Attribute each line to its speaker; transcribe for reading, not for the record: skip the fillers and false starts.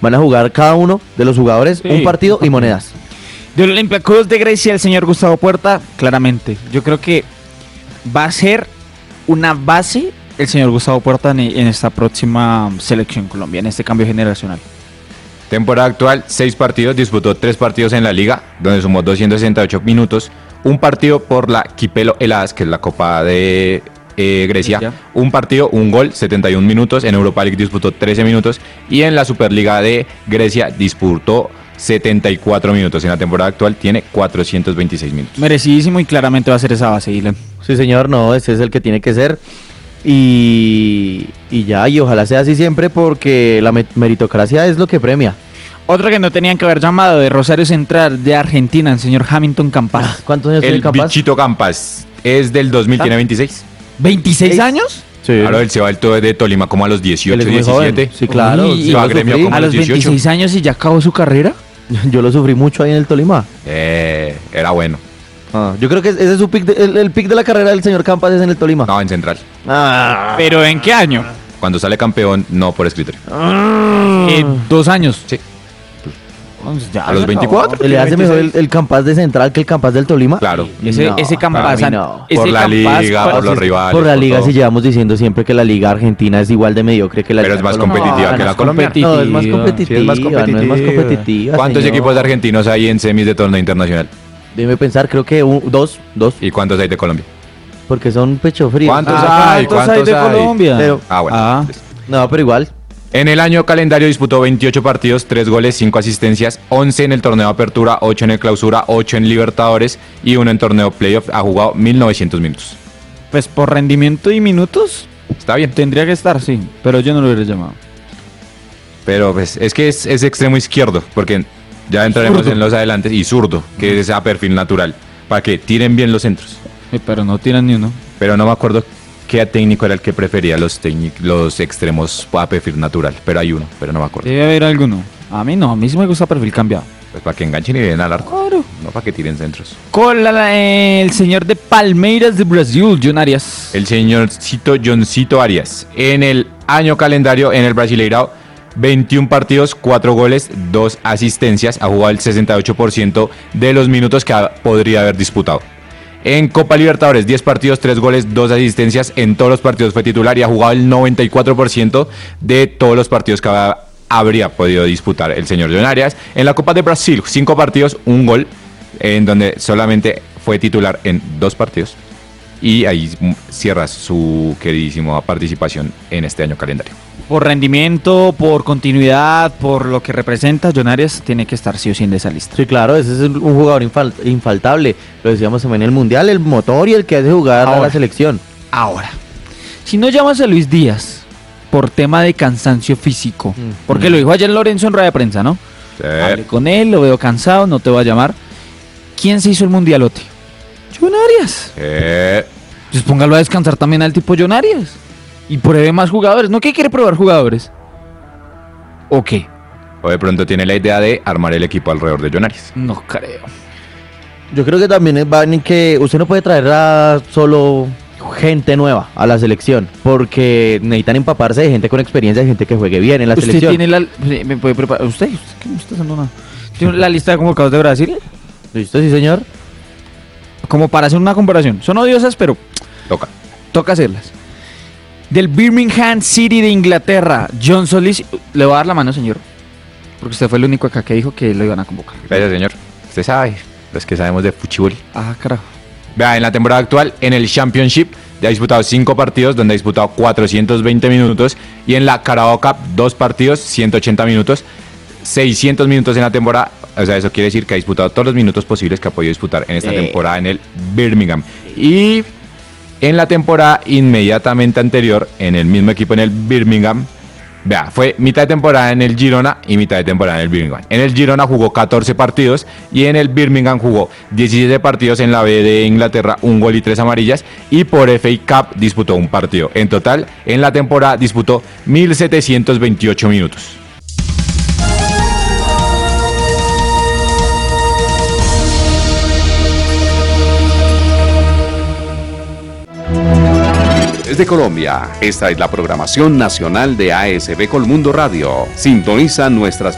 Speaker 1: van a jugar cada uno de los jugadores un partido y monedas.
Speaker 2: Del Olympiacos de Grecia, el señor Gustavo Puerta, claramente. Yo creo que va a ser una base el señor Gustavo Puerta en esta próxima selección Colombia, en este cambio generacional.
Speaker 3: Temporada actual, 6 partidos, disputó 3 partidos en la liga, donde sumó 268 minutos, un partido por la Kipelo Hellas, que es la Copa de Grecia, un partido, un gol, 71 minutos, en Europa League disputó 13 minutos, y en la Superliga de Grecia disputó 74 minutos. En la temporada actual tiene 426 minutos.
Speaker 2: Merecidísimo y claramente va a ser esa base, Dylan.
Speaker 1: Sí, señor, no, ese es el que tiene que ser. Y ojalá sea así siempre, porque la meritocracia es lo que premia.
Speaker 2: Otro que no tenían que haber llamado, de Rosario Central, de Argentina, el señor Hamilton Campas.
Speaker 1: ¿Cuántos años tiene Campas?
Speaker 3: El bichito Campas es del 2000, tiene 26.
Speaker 2: ¿26 años?
Speaker 1: Sí.
Speaker 3: Claro, él se va de Tolima como a los 18, 17.
Speaker 1: Joven. Sí, claro.
Speaker 2: Uy,
Speaker 3: se va a Gremio como
Speaker 2: a los 26 años y ya acabó su carrera.
Speaker 1: Yo lo sufrí mucho ahí en el Tolima.
Speaker 3: Era bueno.
Speaker 1: Yo creo que ese es su pick el pick de la carrera del señor Campas es en el Tolima.
Speaker 3: No, en Central.
Speaker 2: ¿Pero en qué año?
Speaker 3: Cuando sale campeón, no por escritorio.
Speaker 2: 2 años.
Speaker 3: Sí.
Speaker 2: Ya
Speaker 3: A los 24.
Speaker 1: ¿Le hace mejor el Campas de Central que el Campas del Tolima?
Speaker 3: Claro.
Speaker 2: Ese Campas.
Speaker 3: Por la liga, por los rivales.
Speaker 1: Por la liga,
Speaker 3: todo.
Speaker 1: si llevamos diciendo siempre que la liga argentina es igual de mediocre que la
Speaker 3: Pero
Speaker 1: liga
Speaker 3: es más
Speaker 1: colombiana.
Speaker 3: competitiva que la colombiana.
Speaker 1: No, es más competitiva.
Speaker 3: Sí, es más competitiva.
Speaker 1: No es más competitiva.
Speaker 3: ¿Cuántos
Speaker 1: señor?
Speaker 3: equipos argentinos hay en semis de torneo internacional?
Speaker 1: Déjeme pensar, creo que dos.
Speaker 3: ¿Y cuántos hay de Colombia?
Speaker 1: Porque son pecho frío.
Speaker 3: ¿Cuántos hay?
Speaker 2: ¿Cuántos hay de Colombia?
Speaker 1: Pero,
Speaker 3: Bueno.
Speaker 1: no, pero igual.
Speaker 3: En el año calendario disputó 28 partidos, 3 goles, 5 asistencias, 11 en el torneo de apertura, 8 en el clausura, 8 en Libertadores y 1 en torneo playoff. Ha jugado 1900 minutos.
Speaker 2: Pues por rendimiento y minutos
Speaker 3: Está bien.
Speaker 2: tendría que estar, sí, pero yo no lo hubiera llamado.
Speaker 3: Pero pues es que es extremo izquierdo, porque ya entraremos en los adelantes, y zurdo, que es a perfil natural, para que tiren bien los centros.
Speaker 2: Pero no tiran ni uno.
Speaker 3: Pero no me acuerdo qué técnico era el que prefería los extremos a perfil natural, pero hay uno, pero no me acuerdo.
Speaker 2: Debe haber alguno. A mí no, a mí sí me gusta perfil cambiado.
Speaker 3: Pues para que enganchen y den al arco,
Speaker 2: Claro.
Speaker 3: no para que tiren centros.
Speaker 2: Con el señor de Palmeiras de Brasil, John Arias.
Speaker 3: El señorcito Johncito Arias. En el año calendario, en el Brasileirao, 21 partidos, 4 goles, 2 asistencias. Ha jugado el 68% de los minutos que podría haber disputado. En Copa Libertadores, 10 partidos, 3 goles, 2 asistencias. En todos los partidos fue titular y ha jugado el 94% de todos los partidos que habría podido disputar el señor John Arias. En la Copa de Brasil, 5 partidos, 1 gol, en donde solamente fue titular en 2 partidos. Y ahí cierra su queridísima participación en este año calendario.
Speaker 2: Por rendimiento, por continuidad, por lo que representa, John Arias tiene que estar sí o sí en esa lista.
Speaker 1: Sí, claro, ese es un jugador infaltable. Lo decíamos también en el Mundial, el motor y el que hace jugar a la selección.
Speaker 2: Ahora, si no llamas a Luis Díaz por tema de cansancio físico, porque lo dijo ayer Lorenzo en rueda de prensa, ¿no? Hablé con él, lo veo cansado, no te voy a llamar. ¿Quién se hizo el mundialote? John Arias. Pues póngalo a descansar también al tipo John Arias. Y pruebe más jugadores. ¿No que quiere probar jugadores? ¿O qué?
Speaker 3: O de pronto tiene la idea de armar el equipo alrededor de John Arias.
Speaker 2: No creo.
Speaker 1: Yo creo que también va en que usted no puede traer a solo gente nueva a la selección, porque necesitan empaparse de gente con experiencia, de gente que juegue bien en la selección.
Speaker 2: ¿Usted tiene me puede preparar? ¿Usted qué me está haciendo nada? ¿Tiene la lista de convocados de Brasil?
Speaker 1: ¿Listo, sí, señor?
Speaker 2: Como para hacer una comparación. Son odiosas, pero toca hacerlas. Del Birmingham City de Inglaterra, John Solís. Le voy a dar la mano, señor, porque usted fue el único acá que dijo que lo iban a convocar.
Speaker 3: Gracias, señor. Usted sabe, los que sabemos de fútbol.
Speaker 2: Ah, carajo.
Speaker 3: Vea, en la temporada actual, en el Championship, ya ha disputado 5 partidos, donde ha disputado 420 minutos. Y en la Carabao Cup, 2 partidos, 180 minutos, 600 minutos en la temporada. O sea, eso quiere decir que ha disputado todos los minutos posibles que ha podido disputar en esta temporada en el Birmingham. Y en la temporada inmediatamente anterior, en el mismo equipo, en el Birmingham, vea, fue mitad de temporada en el Girona y mitad de temporada en el Birmingham. En el Girona jugó 14 partidos y en el Birmingham jugó 17 partidos en la B de Inglaterra, 1 gol y 3 amarillas. Y por FA Cup disputó 1 partido. En total, en la temporada disputó 1728 minutos.
Speaker 4: Desde Colombia, esta es la programación nacional de ASB Colmundo Radio. Sintoniza nuestras